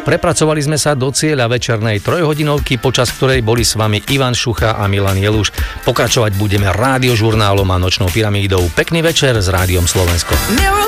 prepracovali sme sa do cieľa večernej trojhodinovky, počas ktorej boli s vami Ivan Šucha a Milan Jeluš. Pokračovať budeme rádiožurnálom a nočnou pyramídou. Pekný večer s Rádiom Slovensko.